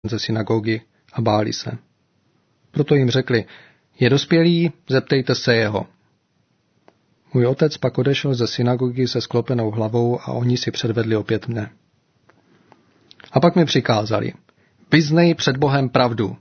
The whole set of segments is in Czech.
ze synagogy a báli se. Proto jim řekli, je dospělý, zeptejte se jeho. Můj otec pak odešel ze synagogy se sklopenou hlavou a oni si předvedli opět mne. A pak mi přikázali, vyznej před Bohem pravdu.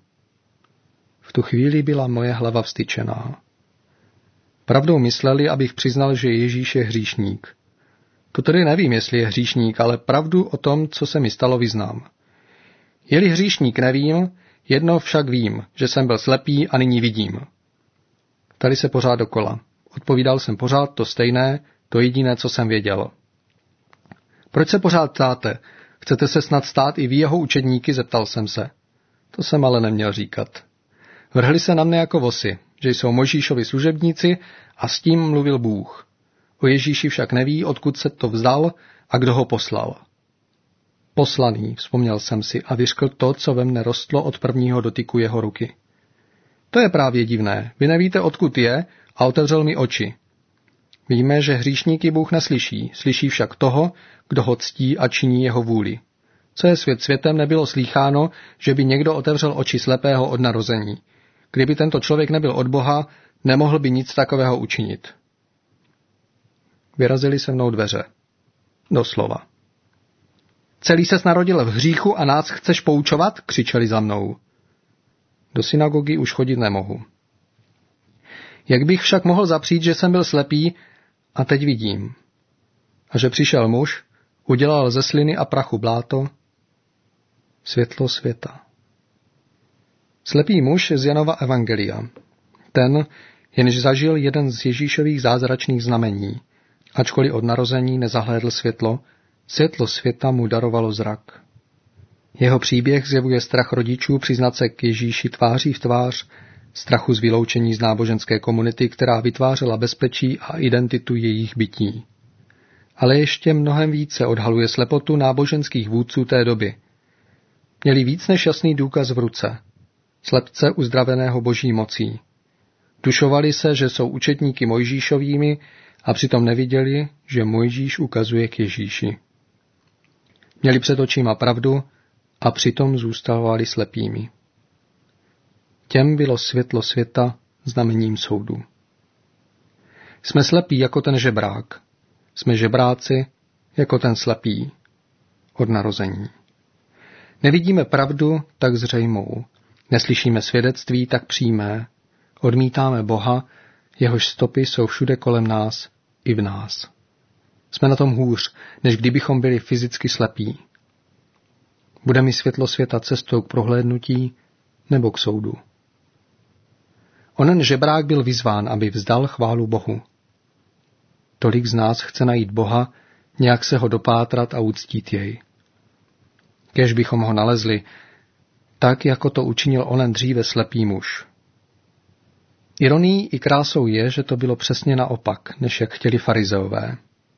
V tu chvíli byla moje hlava vztyčená. Pravdou mysleli, abych přiznal, že Ježíš je hříšník. To tedy nevím, jestli je hříšník, ale pravdu o tom, co se mi stalo, vyznám. Je-li hříšník, nevím, jedno však vím, že jsem byl slepý a nyní vidím. Tady se pořád dokola. Odpovídal jsem pořád to stejné, to jediné, co jsem věděl. Proč se pořád ptáte? Chcete se snad stát i vy jeho učedníky, zeptal jsem se. To jsem ale neměl říkat. Vrhli se na mne jako vosy, že jsou Mojžíšovi služebníci a s tím mluvil Bůh. O Ježíši však neví, odkud se to vzdal a kdo ho poslal. Poslaný, vzpomněl jsem si a vyřkl to, co ve mne rostlo od prvního dotyku jeho ruky. To je právě divné, vy nevíte, odkud je, a otevřel mi oči. Víme, že hříšníky Bůh neslyší, slyší však toho, kdo ho ctí a činí jeho vůli. Co je svět světem, nebylo slýcháno, že by někdo otevřel oči slepého od narození. Kdyby tento člověk nebyl od Boha, nemohl by nic takového učinit. Vyrazili se mnou dveře. Doslova. Celý ses narodil v hříchu a nás chceš poučovat? Křičeli za mnou. Do synagogy už chodit nemohu. Jak bych však mohl zapřít, že jsem byl slepý a teď vidím. A že přišel muž, udělal ze sliny a prachu bláto, světlo světa. Slepý muž z Janova evangelia. Ten, jenž zažil jeden z Ježíšových zázračných znamení, ačkoliv od narození nezahlédl světlo, světlo světa mu darovalo zrak. Jeho příběh zjevuje strach rodičů přiznat se k Ježíši tváří v tvář, strachu z vyloučení z náboženské komunity, která vytvářela bezpečí a identitu jejich bytí. Ale ještě mnohem více odhaluje slepotu náboženských vůdců té doby. Měli víc než jasný důkaz v ruce. Slepce uzdraveného boží mocí. Dušovali se, že jsou učedníky Mojžíšovými a přitom neviděli, že Mojžíš ukazuje k Ježíši. Měli před očima pravdu a přitom zůstávali slepými. Těm bylo světlo světa znamením soudu. Jsme slepí jako ten žebrák. Jsme žebráci jako ten slepý od narození. Nevidíme pravdu tak zřejmou. Neslyšíme svědectví tak přímé. Odmítáme Boha, jehož stopy jsou všude kolem nás i v nás. Jsme na tom hůř, než kdybychom byli fyzicky slepí. Bude mi světlo světa cestou k prohlédnutí nebo k soudu. Onen žebrák byl vyzván, aby vzdal chválu Bohu. Tolik z nás chce najít Boha, nějak se ho dopátrat a uctít jej. Kéž bychom ho nalezli, tak jako to učinil onen dříve slepý muž. Ironií i krásou je, že to bylo přesně naopak, než jak chtěli farizeové.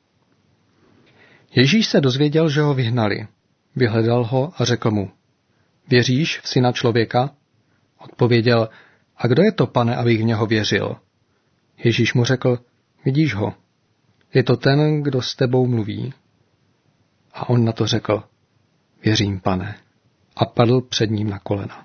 Ježíš se dozvěděl, že ho vyhnali. Vyhledal ho a řekl mu, věříš v Syna člověka? Odpověděl, a kdo je to, pane, abych v něho věřil? Ježíš mu řekl, vidíš ho. Je to ten, kdo s tebou mluví. A on na to řekl, věřím, pane. A padl před ním na kolena.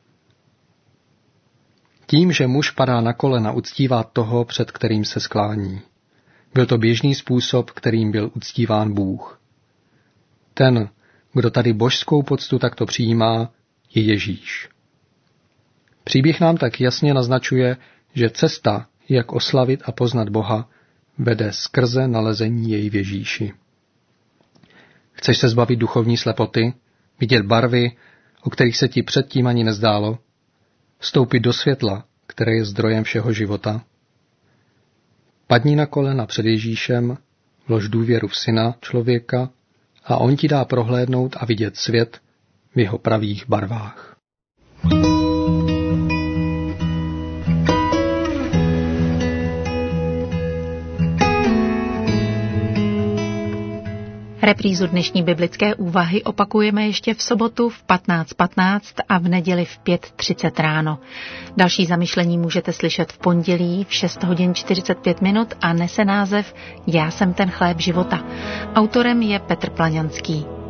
Tím, že muž padá na kolena, uctívá toho, před kterým se sklání. Byl to běžný způsob, kterým byl uctíván Bůh. Ten, kdo tady božskou poctu takto přijímá, je Ježíš. Příběh nám tak jasně naznačuje, že cesta, jak oslavit a poznat Boha, vede skrze nalezení jej v Ježíši. Chceš se zbavit duchovní slepoty, vidět barvy, o kterých se ti předtím ani nezdálo, vstoupit do světla, které je zdrojem všeho života? Padni na kolena před Ježíšem, vlož důvěru v Syna člověka a on ti dá prohlédnout a vidět svět v jeho pravých barvách. Reprízu dnešní biblické úvahy opakujeme ještě v sobotu v 15:15 a v neděli v 5:30 ráno. Další zamyšlení můžete slyšet v pondělí v 6:45 a nese název Já jsem ten chléb života. Autorem je Petr Plaňanský.